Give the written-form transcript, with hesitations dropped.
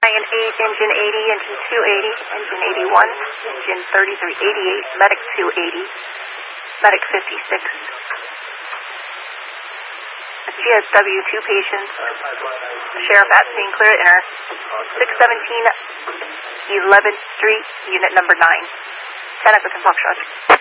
Ryan 8, Engine 80, Engine 280, Engine 81, Engine 3388, Medic 280, Medic 56. GSW 2 patients. Sheriff at scene, clear to enter. 617 11th Street, unit number 9. 10 up with the Foxtrot.